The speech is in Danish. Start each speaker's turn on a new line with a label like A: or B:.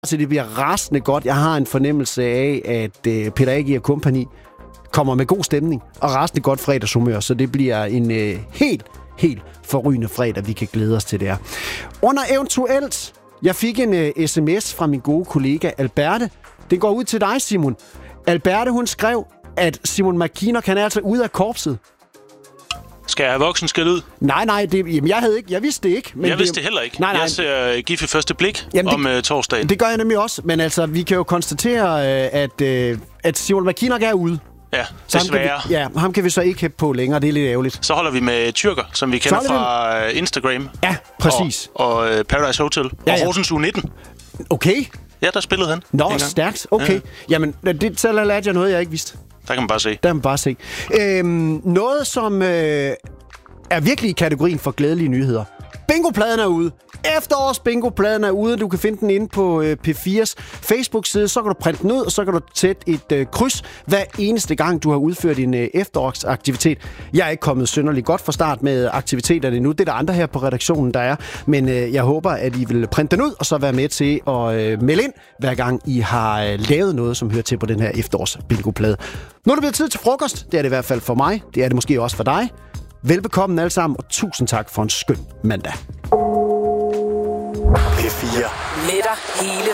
A: Så det bliver rasende godt. Jeg har en fornemmelse af, at Peter Agi og kompagni kommer med god stemning og rasende godt fredagshumør, så det bliver en helt forrygende fredag, vi kan glæde os til det her. Under eventuelt, jeg fik en sms fra min gode kollega Alberte. Det går ud til dig, Simon. Alberte, hun skrev, at Simon McKinnock, han er altså ude af korpset.
B: Skal jeg have voksenskæld ud?
A: Nej, jeg vidste det ikke. Men
B: jeg vidste det heller ikke. Nej. Jeg ser Gift ved første blik om torsdagen.
A: Det gør jeg nemlig også, men altså, vi kan jo konstatere, at Simon McKinnock er ude.
B: Ja, desværre.
A: Ham kan vi så ikke hæppe på længere, det er lidt ærgerligt.
B: Så holder vi med Tyrker, som vi kender fra Instagram.
A: Ja, præcis.
B: Og Paradise Hotel. Og Horsens U19.
A: Okay.
B: Ja, der spillede han.
A: Nå, stærkt. Okay. Ja. Jamen, så lærte jeg noget, jeg ikke vidste.
B: Der kan man bare se.
A: Noget, som er virkelig i kategorien for glædelige nyheder. Bingopladen er ude. Efterårs bingopladen er ude. Du kan finde den inde på P4's Facebook-side. Så kan du printe den ud, og så kan du sætte et kryds hver eneste gang, du har udført din efterårsaktivitet. Jeg er ikke kommet synderligt godt fra start med aktiviteterne nu. Det er der andre her på redaktionen, der er. Men jeg håber, at I vil printe den ud, og så være med til at melde ind, hver gang I har lavet noget, som hører til på den her efterårs bingoplade. Nu er det blevet tid til frokost. Det er det i hvert fald for mig. Det er det måske også for dig. Velbekomme alle sammen, og tusind tak for en skøn mandag.
C: P4. Letter hele